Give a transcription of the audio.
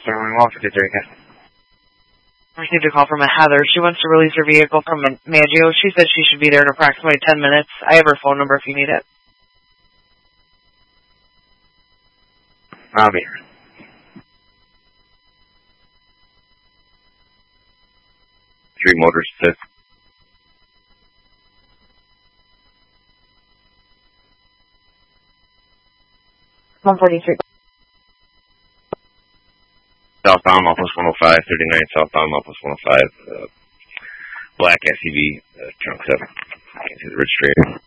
Sterling Walker, did you get? Received a call from a Heather. She wants to release her vehicle from Maggio. She said she should be there in approximately 10 minutes. I have her phone number if you need it. I'll be here. Three Motors, 5th. $143. Southbound, Office 105, 39 southbound, Office 105, black SUV, trunk 7. Can't see the registration.